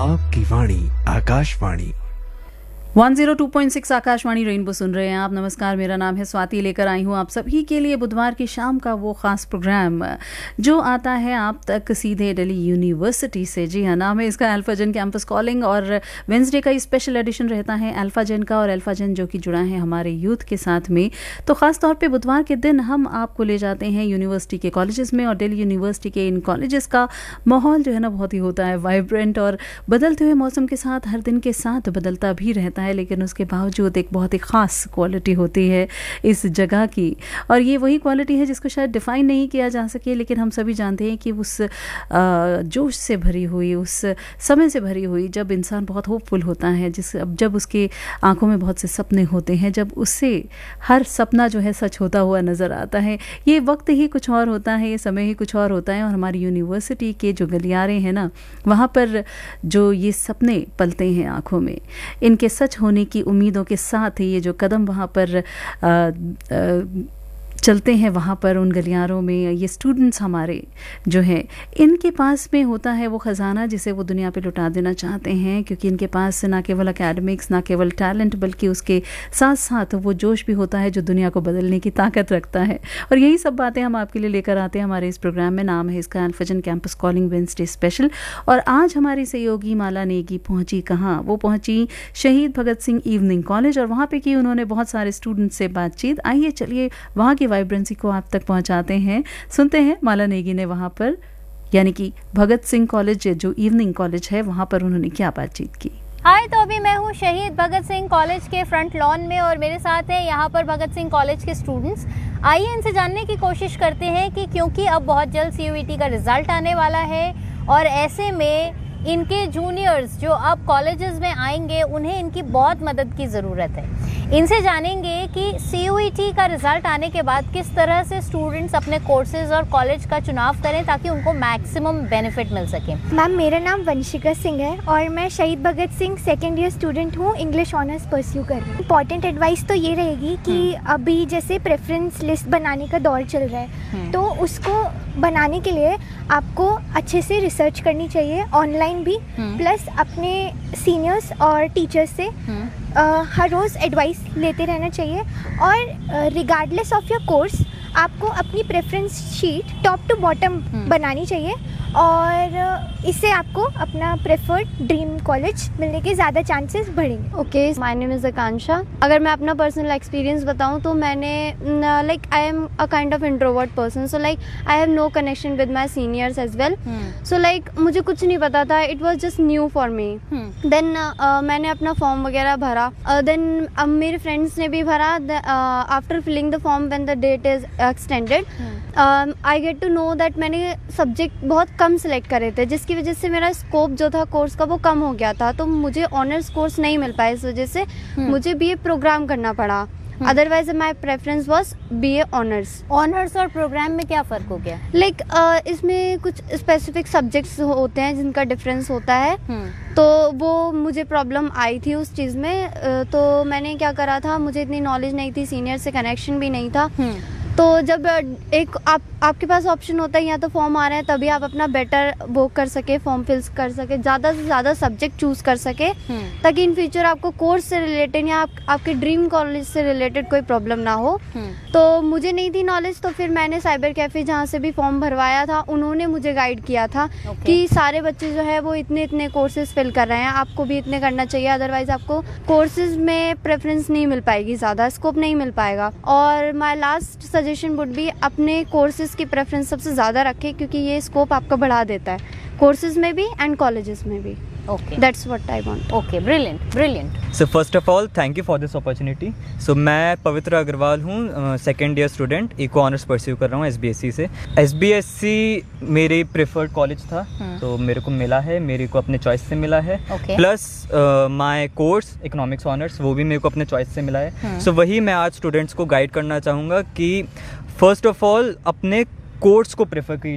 आपकी वाणी आकाशवाणी 102.6 आकाशवाणी रेनबो सुन रहे हैं आप। नमस्कार, मेरा नाम है स्वाति। लेकर आई हूँ आप सभी के लिए बुधवार की शाम का वो ख़ास प्रोग्राम जो आता है आप तक सीधे दिल्ली यूनिवर्सिटी से। जी हाँ, नाम है इसका अल्फाजन कैंपस कॉलिंग और वेंसडे का स्पेशल एडिशन रहता है अल्फाजन का, और अल्फाजन जो कि जुड़ा है हमारे यूथ के साथ में। तो ख़ास तौर पर बुधवार के दिन हम आपको ले जाते हैं यूनिवर्सिटी के कॉलेजेस में, और दिल्ली यूनिवर्सिटी के इन कॉलेजेस का माहौल जो है ना बहुत ही होता है वाइब्रेंट, और बदलते हुए मौसम के साथ हर दिन के साथ बदलता भी रहता है, लेकिन उसके बावजूद एक बहुत ही ख़ास क्वालिटी होती है इस जगह की। और ये वही क्वालिटी है जिसको शायद डिफ़ाइन नहीं किया जा सके, लेकिन हम सभी जानते हैं कि उस जोश से भरी हुई, उस समय से भरी हुई, जब इंसान बहुत होपफुल होता है, जब उसके आंखों में बहुत से सपने होते हैं, जब उससे हर सपना जो है सच होता हुआ नज़र आता है, ये वक्त ही कुछ और होता है, ये समय ही कुछ और होता है। और हमारी यूनिवर्सिटी के जो गलियारे हैं ना, वहाँ पर जो ये सपने पलते हैं आँखों में, इनके सच होने की उम्मीदों के साथ ये जो कदम वहाँ पर चलते हैं, वहाँ पर उन गलियारों में ये स्टूडेंट्स हमारे जो हैं, इनके पास में होता है वो ख़जाना जिसे वो दुनिया पे लुटा देना चाहते हैं, क्योंकि इनके पास ना केवल एकेडमिक्स, ना केवल टैलेंट, बल्कि उसके साथ साथ वो जोश भी होता है जो दुनिया को बदलने की ताकत रखता है। और यही सब बातें हम आपके लिए लेकर आते हैं हमारे इस प्रोग्राम में। नाम है इसका अल्फाजन कैंपस कॉलिंग वेंसडे स्पेशल। और आज हमारी सहयोगी माला नेगी पहुँची कहाँ? वो पहुँची शहीद भगत सिंह इवनिंग कॉलेज, और वहाँ पर की उन्होंने बहुत सारे स्टूडेंट्स से बातचीत। आइए चलिए वहाँ की वाइब्रेंसी को आप तक पहुंचाते हैं, सुनते हैं माला नेगी ने वहां पर, यानी कि भगत सिंह कॉलेज जो इवनिंग कॉलेज है, वहां पर उन्होंने क्या बातचीत की। हाय, तो अभी मैं हूँ शहीद भगत सिंह कॉलेज के फ्रंट लॉन में, और मेरे साथ है यहाँ पर भगत सिंह कॉलेज के स्टूडेंट्स। आइए इनसे जानने की कोशिश करते हैं कि क्योंकि अब बहुत जल्द CUET का रिजल्ट आने वाला है, और ऐसे में इनके जूनियर्स जो अब कॉलेजेस में आएंगे उन्हें इनकी बहुत मदद की ज़रूरत है। इनसे जानेंगे कि CUET का रिज़ल्ट आने के बाद किस तरह से स्टूडेंट्स अपने कोर्सेज और कॉलेज का चुनाव करें ताकि उनको मैक्सिमम बेनिफिट मिल सके। मैम, मेरा नाम वंशिका सिंह है और मैं शहीद Bhagat Singh second year student हूँ, इंग्लिश ऑनर्स परस्यू कर रही हूँ। इंपॉर्टेंट एडवाइस तो ये रहेगी कि अभी जैसे प्रेफरेंस लिस्ट बनाने का दौर चल रहा है, तो उसको बनाने के लिए आपको अच्छे से रिसर्च करनी चाहिए, ऑनलाइन भी, प्लस अपने सीनियर्स और टीचर्स से हर रोज़ एडवाइस लेते रहना चाहिए। और रिगार्डलेस ऑफ योर कोर्स आपको अपनी preference sheet top to bottom बनानी चाहिए, और इससे आपको अपना प्रेफर्ड ड्रीम कॉलेज मिलने के ज़्यादा चांसेस बढ़ेंगे। ओके, माय नेम इज़ आकांक्षा। अगर मैं अपना पर्सनल एक्सपीरियंस बताऊं तो मैंने like I am a kind of introvert person, so like I have no connection with my seniors as well. So like मुझे कुछ नहीं पता था, it was just new for me. Then मैंने अपना फॉर्म वगैरह भरा, देन अब मेरे फ्रेंड्स ने भी भरा। After filling the form when the date is extended, I get to know that मैंने सब्जेक्ट बहुत कम सिलेक्ट करे थे, जिसकी वजह से मेरा स्कोप जो था कोर्स का वो कम हो गया था, तो मुझे ऑनर्स कोर्स नहीं मिल पाया। इस वजह से मुझे BA प्रोग्राम करना पड़ा। Otherwise my preference was BA honours. Honours और प्रोग्राम में क्या फ़र्क हो गया? लाइक इसमें कुछ स्पेसिफिक सब्जेक्ट्स होते हैं जिनका डिफरेंस होता है, तो वो मुझे प्रॉब्लम आई थी उस चीज़ में। तो मैंने क्या करा था, मुझे इतनी नॉलेज नहीं थी, सीनियर से कनेक्शन भी नहीं था, तो जब एक आपके पास ऑप्शन होता है, या तो फॉर्म आ रहा है तभी आप अपना बेटर वो कर सके, फॉर्म फिल कर सके, ज़्यादा से ज़्यादा सब्जेक्ट चूज़ कर सके, ताकि इन फ्यूचर आपको कोर्स से रिलेटेड या आपके ड्रीम कॉलेज से रिलेटेड कोई प्रॉब्लम ना हो। तो मुझे नहीं थी नॉलेज, तो फिर मैंने साइबर कैफ़े जहाँ से भी फॉर्म भरवाया था, उन्होंने मुझे गाइड किया था कि सारे बच्चे जो है वो इतने इतने कोर्सेज फिल कर रहे हैं, आपको भी इतने करना चाहिए, अदरवाइज आपको कोर्सेज में प्रेफरेंस नहीं मिल पाएगी, ज़्यादा स्कोप नहीं मिल पाएगा। और my last suggestion would be अपने कोर्सेज की प्रेफरेंस सबसे ज़्यादा रखें, क्योंकि ये स्कोप आपका बढ़ा देता है कोर्सेज में भी एंड कॉलेजेस में भी। Okay, that's what I want. Okay, brilliant. So first of all, thank you for this opportunity. So मैं पवित्र अग्रवाल हूँ, second year student, eco honours pursue कर रहा हूँ SBSC से। SBSC मेरी प्रेफर्ड कॉलेज था, तो मेरे को मिला है, मेरे को अपने चॉइस से मिला है। Plus my course economics honours, वो भी मेरे को अपने चॉइस से मिला है। सो वही मैं आज स्टूडेंट्स को गाइड करना चाहूँगा कि फर्स्ट ऑफ ऑल अपने कोर्स को प्रेफर कीजिए।